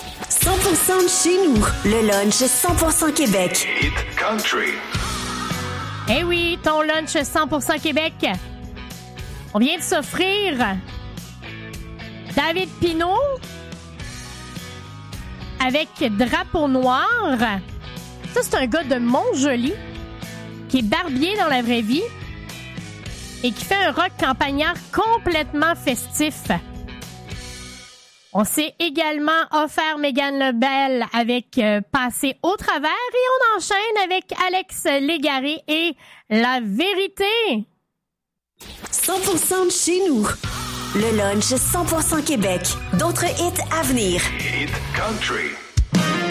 100% de chez nous, le lunch 100% Québec. Hit Country. Eh oui, ton lunch 100% Québec. On vient de s'offrir David Pinault avec Drapeau Noir. Ça, c'est un gars de Montjoli qui est barbier dans la vraie vie et qui fait un rock campagnard complètement festif. On s'est également offert Mégane Lebel avec Passer au travers et on enchaîne avec Alex Légaré et La Vérité. 100% de chez nous, le lunch 100% Québec. D'autres hits à venir. Hit Country.